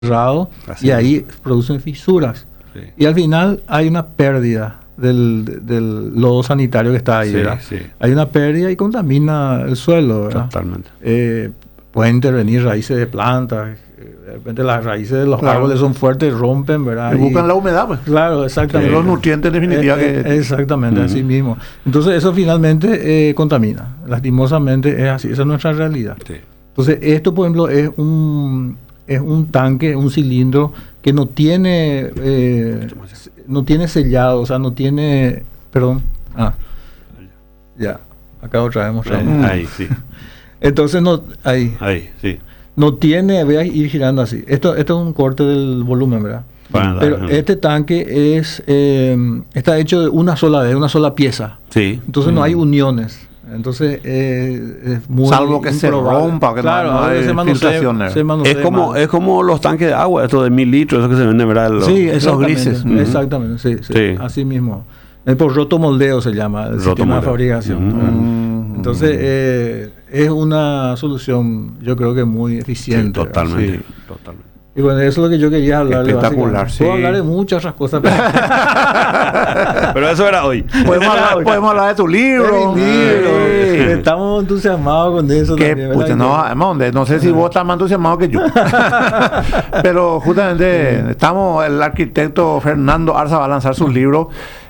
cerrado Así y es. ahí producen fisuras. Sí. Y al final hay una pérdida del lodo sanitario que está ahí, Sí, ¿verdad? sí. Hay una pérdida y contamina el suelo, ¿verdad? Totalmente. Pueden intervenir raíces de plantas, de repente las raíces de los Claro. árboles son fuertes, rompen, ¿verdad? Y buscan la humedad, pues. Claro, exactamente. Los nutrientes en definitiva que... Exactamente, así mismo. Entonces eso finalmente contamina. Lastimosamente es así, esa es nuestra realidad. Sí. Entonces esto, por ejemplo, es un tanque, un cilindro que no tiene sellado, o sea, no tiene, perdón, ya, acá otra vez mostramos. Ahí, sí. Entonces ahí Sí. no tiene, voy a ir girando así. Esto es un corte del volumen, ¿verdad? Pero este tanque está hecho de una sola vez, una sola pieza. Sí. Entonces no hay uniones. Entonces es muy Salvo que se improbable. rompa, que claro, no hay se manosea, filtraciones. se manosea mal. Es como los tanques de agua, estos de 1000 litros, esos que se venden, ¿verdad? Sí, exactamente. grises. Exactamente, sí. Sí. Así mismo. Por rotomoldeo se llama el sistema de fabricación. ¿verdad? Entonces es una solución, yo creo que muy eficiente. Sí, totalmente. ¿verdad? Sí. Totalmente. Y bueno, eso es lo que yo quería hablar. Espectacular, sí. Puedo hablar de muchas otras cosas. Pero Pero eso era hoy. Podemos hablar de tu libro. mi libro. Sí. Estamos entusiasmados con eso. Que también, pucha, ¿verdad? no sé si vos estás más entusiasmado que yo. Pero justamente el arquitecto Fernando Arza va a lanzar su libro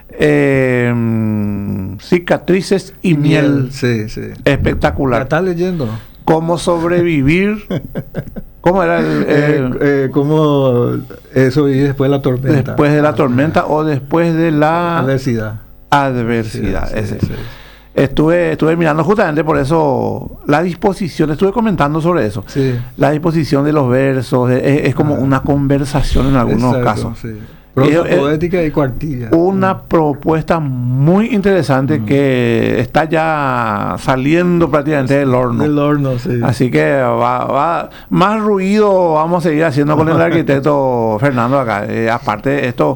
Cicatrices y Miel. Sí. ¿La Espectacular. estás leyendo? Cómo sobrevivir. ¿Cómo era ¿Cómo sobrevivir después de la tormenta? después de la tormenta o después de la Adversidad. adversidad? Sí, Ese. sí. Estuve mirando justamente por eso la disposición, estuve comentando sobre eso. Sí. La disposición de los versos es como una conversación en algunos Exacto, casos. sí. Prosa Es poética y cuartilla. una propuesta muy interesante que está ya saliendo prácticamente del horno. Del horno, sí. Así que va más ruido vamos a seguir haciendo con el arquitecto Fernando acá. Aparte esto,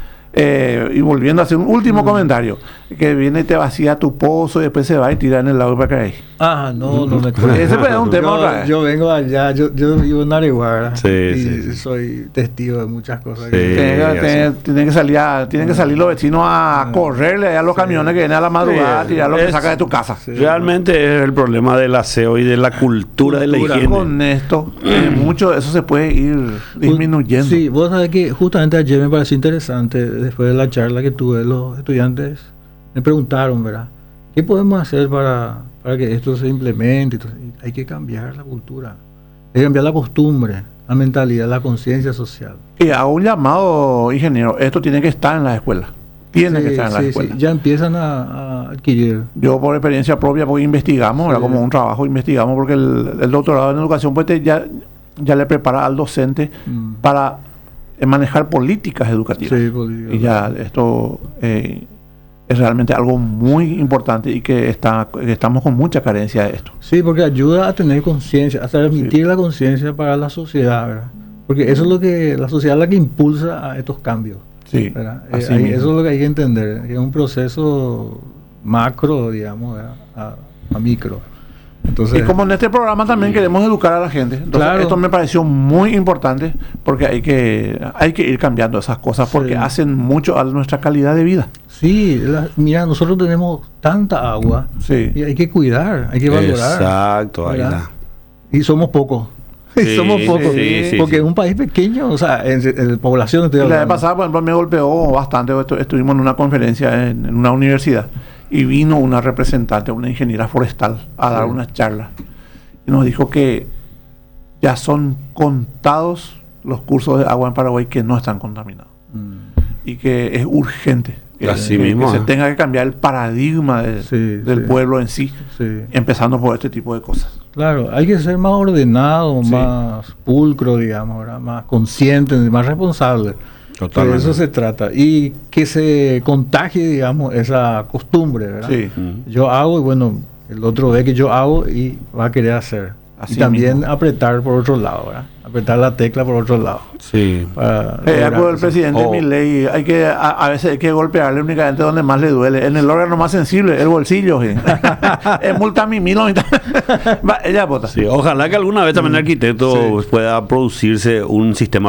y volviendo a hacer un último comentario, que viene y te vacía tu pozo y después se va y tira en el lago para caer. No me acuerdo. Ese pues es un tema otra vez. Yo vengo allá, yo vivo en Areguara. Sí, y sí. soy testigo de muchas cosas. Sí. Tienen que salir los vecinos a correrle a los camiones que vienen a la madrugada a tirar lo que saca de tu casa. Sí. Realmente es el problema del aseo y de la cultura de la higiene. Con esto, mucho de eso se puede ir disminuyendo. Sí, vos sabés que justamente ayer me pareció interesante, después de la charla que tuve, los estudiantes me preguntaron, ¿verdad? ¿Qué podemos hacer para que esto se implemente? Entonces, hay que cambiar la cultura, hay que cambiar la costumbre, la mentalidad, la conciencia social. Y hago un llamado, ingeniero, esto tiene que estar en las escuelas. Tiene que estar en las escuelas. Ya empiezan a adquirir. Yo por experiencia propia, porque investigamos, era como un trabajo, investigamos, porque el doctorado en educación pues ya le prepara al docente para manejar políticas educativas. Sí, política. Y ya esto es realmente algo muy importante y que estamos con mucha carencia de esto. Sí, porque ayuda a tener conciencia, a transmitir la conciencia para la sociedad, ¿verdad? Porque eso es lo que la sociedad es la que impulsa a estos cambios. Sí, ¿verdad? así Eso mismo. es lo que hay que entender, que es un proceso macro, digamos, ¿verdad? a micro. Entonces, Y como en este programa también queremos educar a la gente, entonces Claro. esto me pareció muy importante porque hay que ir cambiando esas cosas porque Sí. hacen mucho a nuestra calidad de vida. sí, mira, nosotros tenemos tanta agua Sí. y hay que cuidar, hay que valorar. Exacto, ahí ¿verdad? está. Y somos pocos. Sí, somos pocos. sí, porque sí. es un país pequeño, o sea, en población estoy Y la vez hablando. pasada, por ejemplo, me golpeó bastante. Estuvimos en una conferencia en una universidad y vino una representante, una ingeniera forestal, a dar Sí. una charla. Y nos dijo que ya son contados los cursos de agua en Paraguay que no están contaminados. Y que es urgente Así que mismo, se tenga que cambiar el paradigma del pueblo en sí, Sí. empezando por este tipo de cosas. Claro, hay que ser más ordenado, Sí. más pulcro, digamos, ¿verdad? Más consciente, más responsable. Totalmente. De eso se trata. Y que se contagie, digamos, esa costumbre, ¿verdad? Sí. Yo hago y bueno, el otro ve que yo hago y va a querer hacer. Así y también mismo. apretar por otro lado, ¿verdad? Apretar la tecla por otro lado. Sí. Para Pues lograr el eso. presidente Milei, a veces hay que golpearle únicamente donde más le duele, en el órgano más sensible, el bolsillo. ¿Sí? Es multamimilo. Ella vota. Sí, ojalá que alguna vez también el arquitecto pueda producirse un sistema